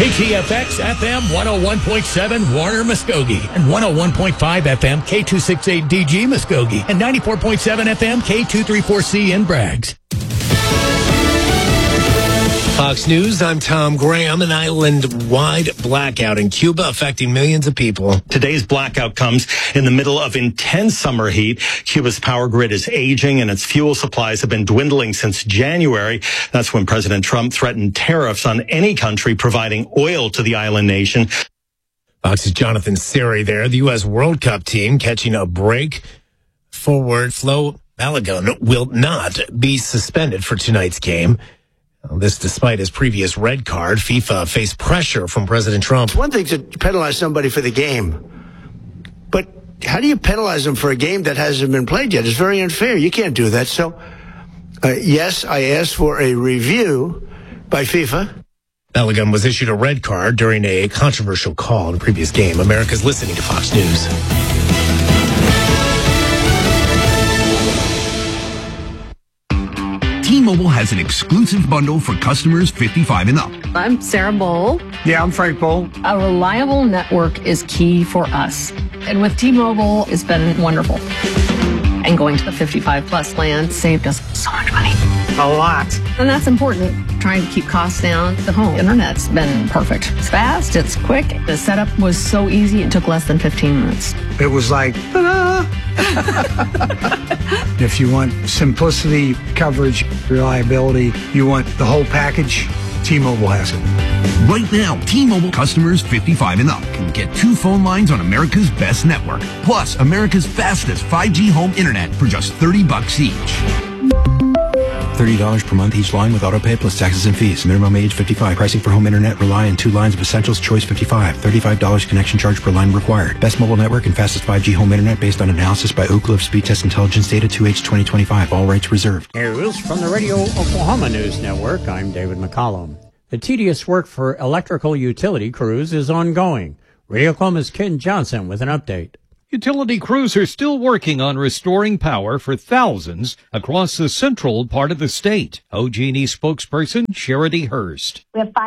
KTFX FM 101.7 Warner Muskogee and 101.5 FM K268DG Muskogee and 94.7 FM K234C in Braggs. Fox News, I'm Tom Graham. An island-wide blackout in Cuba affecting millions of people. Today's blackout comes in the middle of intense summer heat. Cuba's power grid is aging and its fuel supplies have been dwindling since January. That's when President Trump threatened tariffs on any country providing oil to the island nation. Fox's Jonathan Siri there. The U.S. World Cup team catching a break. Forward Flo Balogun will not be suspended for tonight's game. This despite his previous red card. FIFA faced pressure from President Trump. It's one thing to penalize somebody for the game, but how do you penalize them for a game that hasn't been played yet? It's very unfair. You can't do that. So, yes, I asked for a review by FIFA. Balogun was issued a red card during a controversial call in a previous game. America's listening to Fox News. T-Mobile has an exclusive bundle for customers 55 and up. I'm Sarah Bowl. Yeah, I'm Frank Bowl. A reliable network is key for us. And with T-Mobile, it's been wonderful. And going to the 55 plus plan saved us so much money. A lot. And that's important. Trying to keep costs down. The home internet's been perfect. It's fast, it's quick. The setup was so easy, it took less than 15 minutes. It was like, ta-da! If you want simplicity, coverage, reliability, you want the whole package, T-Mobile has it. Right now, T-Mobile customers 55 and up can get 2 phone lines on America's best network, plus America's fastest 5G home internet for just $30 each. $30 per month each line with autopay plus taxes and fees. Minimum age 55. Pricing for home internet rely on 2 lines of Essentials Choice 55. $35 connection charge per line required. Best mobile network and fastest 5G home internet based on analysis by Oak Cliff Speed Test Intelligence Data 2H 2025. All rights reserved. News from the Radio Oklahoma News Network. I'm David McCollum. The tedious work for electrical utility crews is ongoing. Radio Oklahoma's Ken Johnson with an update. Utility crews are still working on restoring power for thousands across the central part of the state. OG&E spokesperson Charity Hurst. We have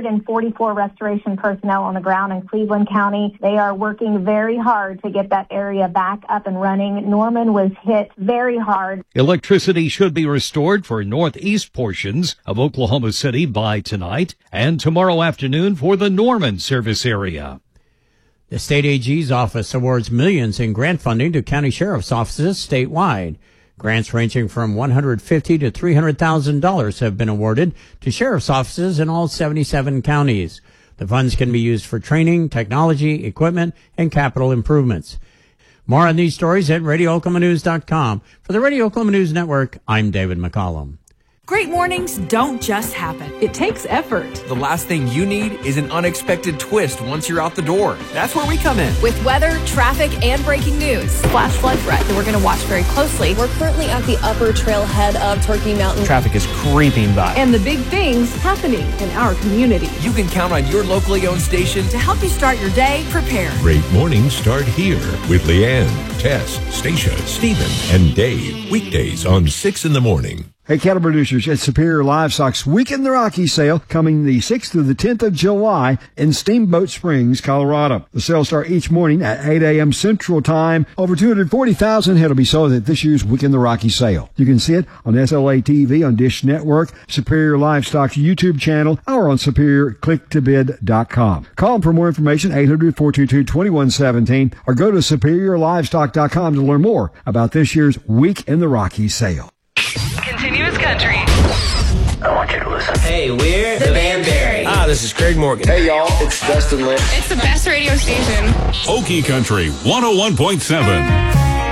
544 restoration personnel on the ground in Cleveland County. They are working very hard to get that area back up and running. Norman was hit very hard. Electricity should be restored for northeast portions of Oklahoma City by tonight and tomorrow afternoon for the Norman service area. The state AG's office awards millions in grant funding to county sheriff's offices statewide. Grants ranging from $150,000 to $300,000 have been awarded to sheriff's offices in all 77 counties. The funds can be used for training, technology, equipment, and capital improvements. More on these stories at RadioOklahomaNews.com. For the Radio Oklahoma News Network, I'm David McCollum. Great mornings don't just happen. It takes effort. The last thing you need is an unexpected twist once you're out the door. That's where we come in. With weather, traffic, and breaking news. Flash flood threat that we're going to watch very closely. We're currently at the upper trailhead of Turkey Mountain. Traffic is creeping by. And the big things happening in our community. You can count on your locally owned station to help you start your day prepared. Great mornings start here with Leanne, Tess, Stacia, Stephen, and Dave. Weekdays on 6 in the morning. Hey, cattle producers, it's Superior Livestock's Week in the Rockies sale coming the 6th through the 10th of July in Steamboat Springs, Colorado. The sales start each morning at 8 a.m. Central Time. Over 240,000 head will be sold at this year's Week in the Rockies sale. You can see it on SLA TV, on Dish Network, Superior Livestock's YouTube channel, or on SuperiorClickToBid.com. Call them for more information, 800-422-2117, or go to SuperiorLivestock.com to learn more about this year's Week in the Rockies sale. Continuous country. I want you to listen. Hey, we're the Banberry. This is Craig Morgan. Hey, y'all, it's Dustin Lynch. It's the best radio station. Okie Country 101.7.